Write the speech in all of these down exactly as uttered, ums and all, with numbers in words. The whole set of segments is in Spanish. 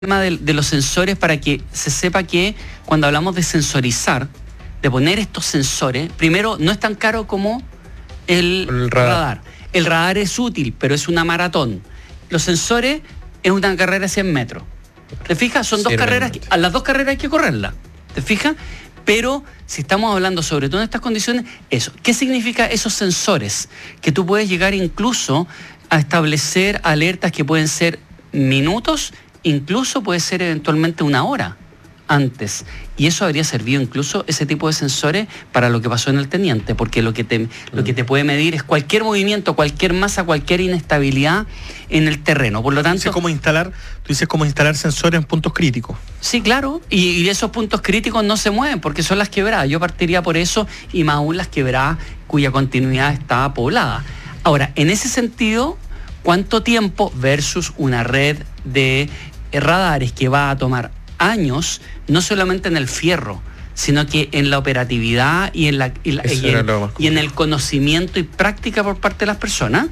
tema de, de los sensores para que se sepa que cuando hablamos de sensorizar, de poner estos sensores, primero no es tan caro como el, el radar. radar. El radar es útil, pero es una maratón. Los sensores es una carrera de cien metros. ¿Te fijas? Son dos carreras, que, a las dos carreras hay que correrlas. ¿Te fijas? Pero si estamos hablando sobre todo en estas condiciones, eso. ¿Qué significa esos sensores? Que tú puedes llegar incluso a establecer alertas que pueden ser minutos, incluso puede ser eventualmente una hora antes. Y eso habría servido incluso ese tipo de sensores para lo que pasó en el Teniente, porque lo que te, lo que te puede medir es cualquier movimiento, cualquier masa, cualquier inestabilidad en el terreno. Por lo tanto, dices cómo instalar, tú dices cómo instalar sensores en puntos críticos. Sí, claro, y, y esos puntos críticos no se mueven porque son las quebradas. Yo partiría por eso, y más aún las quebradas cuya continuidad está poblada. Ahora, en ese sentido, ¿cuánto tiempo versus una red de radares que va a tomar años, no solamente en el fierro, sino que en la operatividad y en, la, y, la, y, en, y en el conocimiento y práctica por parte de las personas?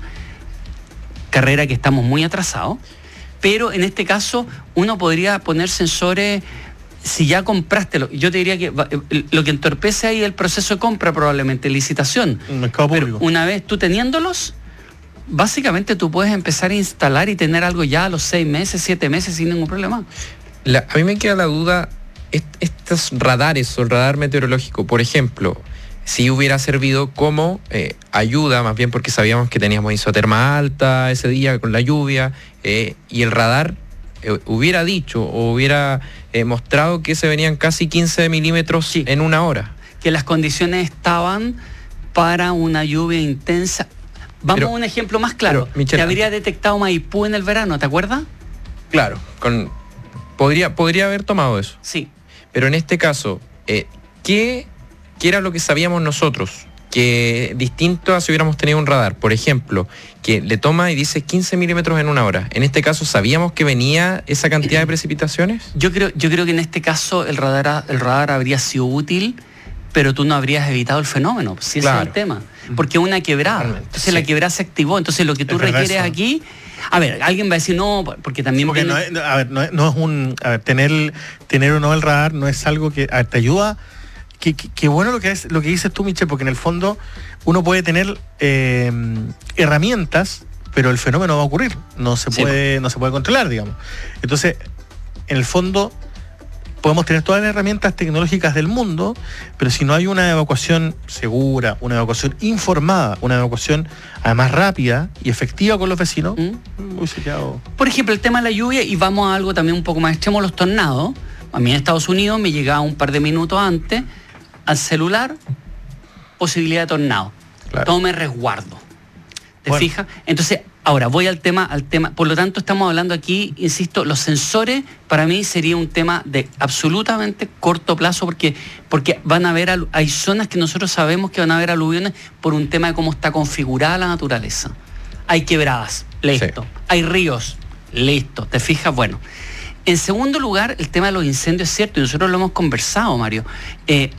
Carrera que estamos muy atrasados, pero en este caso uno podría poner sensores. Si ya compraste, yo te diría que lo que entorpece ahí el proceso de compra probablemente, licitación. Un mercado público. Pero una vez tú teniéndolos, básicamente tú puedes empezar a instalar y tener algo ya a los seis meses, siete meses sin ningún problema. La, a mí me queda la duda, est, estos radares o el radar meteorológico, por ejemplo, si hubiera servido como eh, ayuda, más bien porque sabíamos que teníamos isoterma alta ese día con la lluvia, eh, y el radar eh, hubiera dicho o hubiera eh, mostrado que se venían casi quince milímetros sí, en una hora. Que las condiciones estaban para una lluvia intensa. Vamos pero, a un ejemplo más claro. Pero, Michelle, que habría detectado Maipú en el verano, ¿te acuerdas? Claro, con, podría, podría haber tomado eso. Sí. Pero en este caso, eh, ¿qué, ¿qué era lo que sabíamos nosotros? Que distinto a si hubiéramos tenido un radar, por ejemplo, que le toma y dice quince milímetros en una hora. En este caso, ¿sabíamos que venía esa cantidad de precipitaciones? Yo creo, yo creo que en este caso el radar, el radar habría sido útil, pero tú no habrías evitado el fenómeno, si claro. Ese es el tema. Porque es una quebrada. Realmente, entonces sí. La quebrada se activó. Entonces lo que tú requieres eso. Aquí... A ver, alguien va a decir no, porque también... Sí, porque viene... no, es, a ver, no, es, no es un... A ver, tener, tener o no el radar no es algo que a ver, te ayuda... Qué que, que bueno lo que, es, lo que dices tú, Michelle, porque en el fondo uno puede tener eh, herramientas, pero el fenómeno va a ocurrir. No se, sí. puede, no se puede controlar, digamos. Entonces, en el fondo... Podemos tener todas las herramientas tecnológicas del mundo, pero si no hay una evacuación segura, una evacuación informada, una evacuación además rápida y efectiva con los vecinos, ¿Mm? Uy, se quedado... Por ejemplo, el tema de la lluvia, y vamos a algo también un poco más extremo, los tornados. A mí en Estados Unidos me llegaba un par de minutos antes al celular posibilidad de tornado. Claro. Tome resguardo. ¿Te bueno. fijas? Entonces, ahora voy al tema, al tema. Por lo tanto, estamos hablando aquí, insisto, los sensores para mí sería un tema de absolutamente corto plazo, porque, porque van a haber, hay zonas que nosotros sabemos que van a haber aluviones por un tema de cómo está configurada la naturaleza. Hay quebradas, listo. Sí. Hay ríos, listo. ¿Te fijas? Bueno. En segundo lugar, el tema de los incendios es cierto, y nosotros lo hemos conversado, Mario. Eh,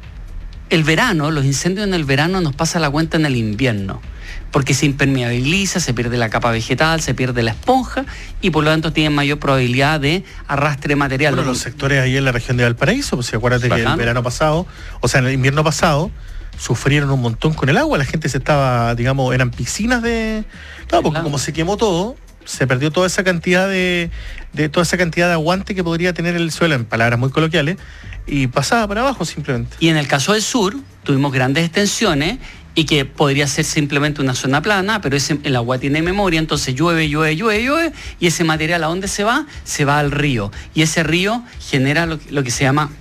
el verano, los incendios en el verano nos pasa la cuenta en el invierno, porque se impermeabiliza, se pierde la capa vegetal, se pierde la esponja y por lo tanto tienen mayor probabilidad de arrastre material. Bueno, los sectores ahí en la región de Valparaíso, pues si acuérdate que el verano pasado, o sea, en el invierno pasado, sufrieron un montón con el agua, la gente se estaba, digamos, eran piscinas de... Claro, porque como se quemó todo, se perdió toda esa cantidad de, de toda esa cantidad de aguante que podría tener el suelo, en palabras muy coloquiales, y pasaba para abajo simplemente. Y en el caso del sur, tuvimos grandes extensiones y que podría ser simplemente una zona plana, pero ese, el agua tiene memoria, entonces llueve, llueve, llueve, llueve, y ese material ¿a dónde se va? Se va al río. Y ese río genera lo, lo que se llama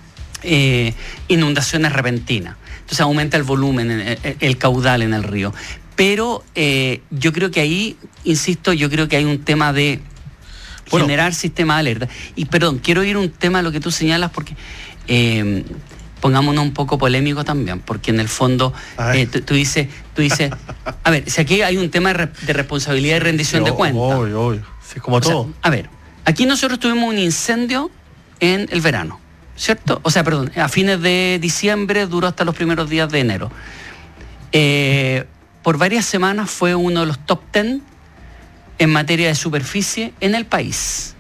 eh, inundaciones repentinas. Entonces aumenta el volumen, el, el caudal en el río. Pero eh, yo creo que ahí, insisto, yo creo que hay un tema de bueno. generar sistema de alerta. Y perdón, quiero ir a un tema de lo que tú señalas, porque... Eh, pongámonos un poco polémico también, porque en el fondo eh, tú, tú dices, tú dices, a ver, si aquí hay un tema de, re, de responsabilidad y rendición sí, de cuentas. Obvio, obvio. Sí, como o todo. Sea, a ver, aquí nosotros tuvimos un incendio en el verano, ¿cierto? O sea, perdón, a fines de diciembre, duró hasta los primeros días de enero. Eh, por varias semanas fue uno de los top ten en materia de superficie en el país.